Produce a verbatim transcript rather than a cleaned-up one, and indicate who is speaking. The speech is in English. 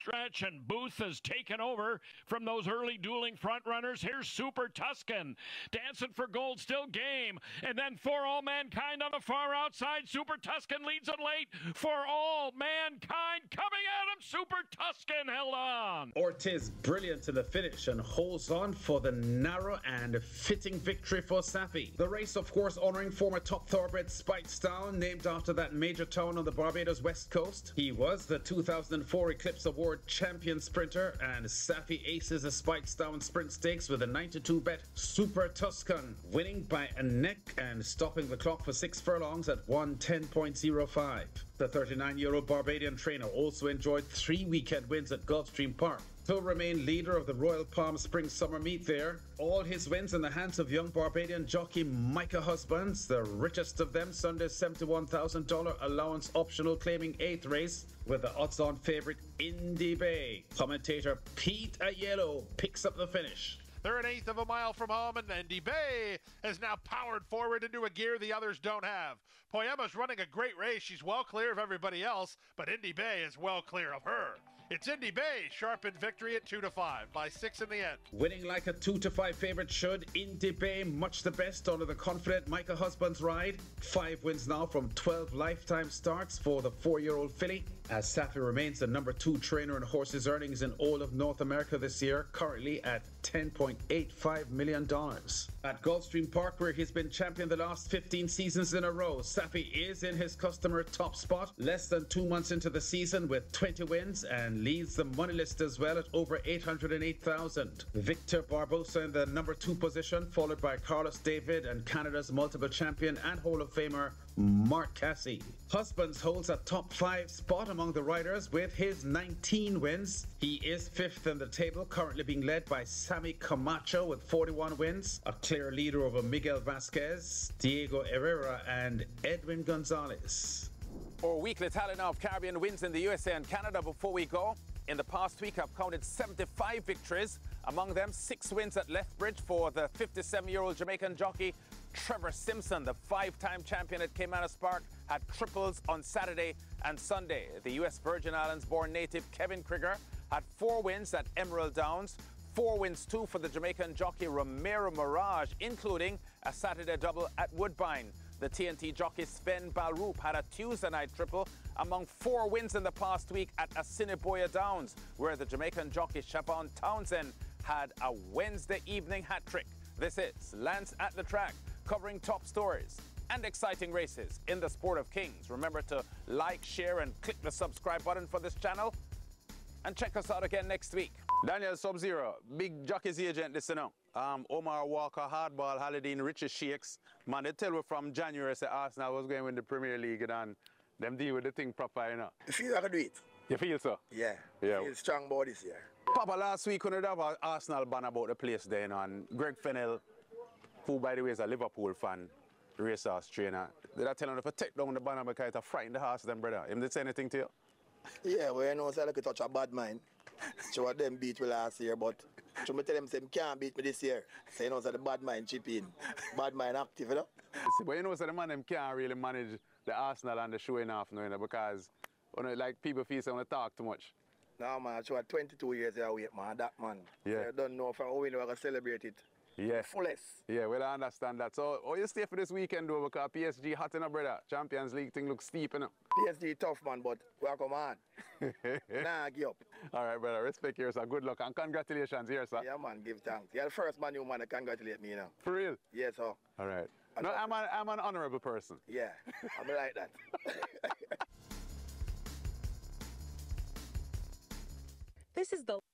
Speaker 1: stretch, and Booth has taken over from those early dueling front runners. Here's Super Tuscan dancing for gold, still game, and then For All Mankind on the far outside. Super Tuscan leads it late. For All Mankind coming at him. Super Tuscan held on.
Speaker 2: Ortiz brilliant to the finish and holds on for the narrow and fitting victory for Saffie. The race, of course, honoring former top thoroughbred Speightstown, named after that major town on the Barbados west coast. He was the two thousand four Eclipse Award champion sprinter, and Saffie aces the Speightstown Sprint Stakes with a ninety-two bet Super Tuscan, winning by a neck and stopping the clock for six furlongs at one ten point oh five. The thirty-nine-year-old Barbadian trainer also enjoyed three weekend wins at Gulfstream Park. He'll remain leader of the Royal Palm Spring Summer Meet there. All his wins in the hands of young Barbadian jockey Micah Husbands, the richest of them. Sunday's seventy-one thousand dollars allowance optional, claiming eighth race with the odds-on favorite Indy Bay. Commentator Pete Aiello picks up the finish.
Speaker 3: They're an eighth of a mile from home, and Indy Bay has now powered forward into a gear the others don't have. Poema's running a great race. She's well clear of everybody else, but Indy Bay is well clear of her. It's Indy Bay, sharp in victory at two to five, by six in the end.
Speaker 2: Winning like a two to five favorite should. Indy Bay, much the best under the confident Micah Husband's ride. Five wins now from twelve lifetime starts for the four-year-old filly, as Saffie remains the number two trainer in horses earnings in all of North America this year, currently at ten point eight five million dollars. At Gulfstream Park, where he's been champion the last fifteen seasons in a row, Saffie is in his customer top spot, less than two months into the season with twenty wins, and leads the money list as well at over eight hundred eight thousand. Victor Barbosa in the number two position, followed by Carlos David and Canada's multiple champion and Hall of Famer Mark Cassie. Husbands holds a top five spot among the riders with his nineteen wins. He is fifth in the table, currently being led by Sammy Camacho with forty-one wins, a clear leader over Miguel Vasquez, Diego Herrera, and Edwin Gonzalez.
Speaker 4: Our weekly tally now of Caribbean wins in the U S A and Canada before we go. In the past week, I've counted seventy-five victories. Among them, six wins at Lethbridge for the fifty-seven-year-old Jamaican jockey Trevor Simpson. The five-time champion at Caymanas Park had triples on Saturday and Sunday. The U S Virgin Islands-born native Kevin Krieger had four wins at Emerald Downs. Four wins, too, for the Jamaican jockey Romero Mirage, including a Saturday double at Woodbine. The T N T jockey Sven Balroop had a Tuesday night triple among four wins in the past week at Assiniboia Downs, where the Jamaican jockey Siobhan Townsend had a Wednesday evening hat trick. This is Lance at the Track, covering top stories and exciting races in the sport of kings. Remember to like, share, and click the subscribe button for this channel. And check us out again next week. Daniel Sub-Zero, big jockey's agent, listen up. Um, Omar Walker, Hardball, Holiday, Richie Shakes. Man, they tell me from January, say Arsenal was going to win the Premier League, and them deal with the thing proper, you know.
Speaker 5: You feel I can do it?
Speaker 4: You feel so?
Speaker 5: Yeah.
Speaker 4: Yeah.
Speaker 5: I feel strong about this year.
Speaker 4: Papa, last week, when they have an Arsenal ban about the place there, you know, and Greg Fennell, who, by the way, is a Liverpool fan, racehorse trainer, did I tell him to take down the banner because it's a frighten the horse, then, brother? Him did say anything to you?
Speaker 5: Yeah, well, you know, so I like to touch a bad mind. So what them beat me last year, but so me tell them, say, can't beat me this year. So, you know, so the bad mind chip in. Bad mind active, you know?
Speaker 4: See, but you know, so the man them can't really manage the Arsenal and the showing off, you know, because, you know, like, people feel they want to talk too much.
Speaker 5: No, man, so twenty-two years I wait, man, that man.
Speaker 4: Yeah.
Speaker 5: So I don't know from how we know I can celebrate it.
Speaker 4: Yeah.
Speaker 5: Fullest.
Speaker 4: Yeah, well, I understand that. So, how you stay for this weekend, though, because P S G hot enough, brother. Champions League thing looks steep, you know.
Speaker 5: P S G tough, man, but we are come on. Nah, give up.
Speaker 4: All right, brother. Respect you, sir. Good luck and congratulations here, sir.
Speaker 5: Yeah, man, give thanks. You're the first man you man to congratulate me, you know.
Speaker 4: For real?
Speaker 5: Yes, sir.
Speaker 4: All right. No, I'm an, I'm an honorable person.
Speaker 5: Yeah, I'm like that.
Speaker 6: This is the